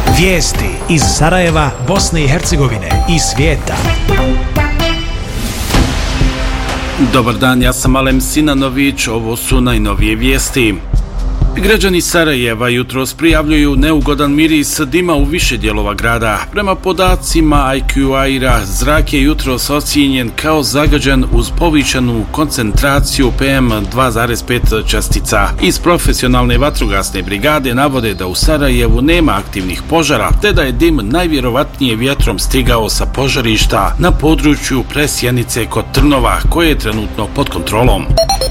Vijesti iz Sarajeva, Bosne i Hercegovine i svijeta. Dobar dan, ja sam Alem Sinanović, ovo su najnovije vijesti. Građani Sarajeva jutros prijavljuju neugodan miris dima u više dijelova grada. Prema podacima IQ-Aira, zrak je jutros ocijenjen kao zagađen uz povišenu koncentraciju PM2,5 čestica. Iz profesionalne vatrogasne brigade navode da u Sarajevu nema aktivnih požara, te da je dim najvjerovatnije vjetrom stigao sa požarišta na području Presjenice kod Trnova, koje je trenutno pod kontrolom.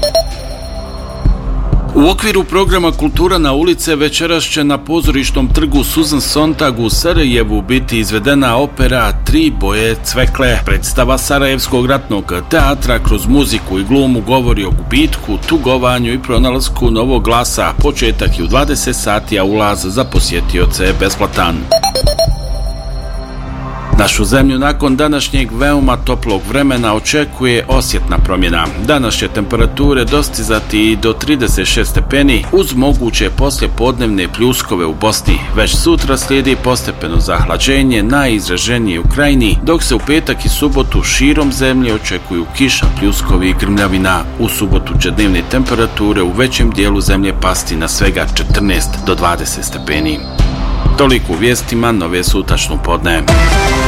U okviru programa Kultura na ulice večeras će na pozorišnom trgu Susan Sontag u Sarajevu biti izvedena opera Tri boje cvekle. Predstava Sarajevskog ratnog teatra kroz muziku i glumu govori o gubitku, tugovanju i pronalasku novog glasa. Početak je u 20 sati, a ulaz za posjetioce je besplatan. Našu zemlju nakon današnjeg veoma toplog vremena očekuje osjetna promjena. Danas će temperature dostizati i do 36 stepeni uz moguće poslijepodnevne pljuskove u Bosni. Već sutra slijedi postepeno zahlađenje najizraženije u krajini, dok se u petak i subotu širom zemlje očekuju kiša, pljuskovi i grmljavina. U subotu će dnevne temperature u većem dijelu zemlje pasti na svega 14 do 20 stepeni. Toliko u vijestima, nove su tačno podne.